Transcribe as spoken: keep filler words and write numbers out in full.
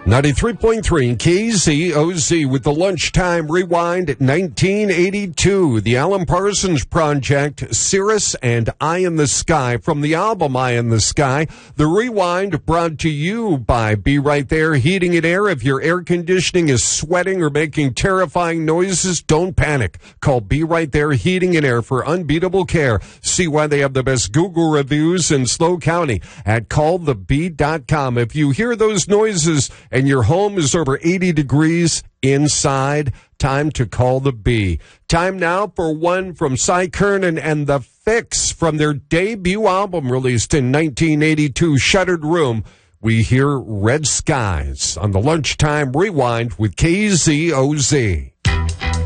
ninety-three point three K Z O Z with the Lunchtime Rewind at nineteen eighty-two. The Alan Parsons Project, Cirrus and Eye in the Sky. From the album Eye in the Sky, the Rewind brought to you by Be Right There Heating and Air. If your air conditioning is sweating or making terrifying noises, don't panic. Call Be Right There Heating and Air for unbeatable care. See why they have the best Google reviews in SLO County at call the bee dot com. If you hear those noises and your home is over eighty degrees inside, time to call the Bee. Time now for one from Cy Curnin and The Fix from their debut album released in nineteen eighty-two, Shuttered Room. We hear Red Skies on the Lunchtime Rewind with K Z O Z.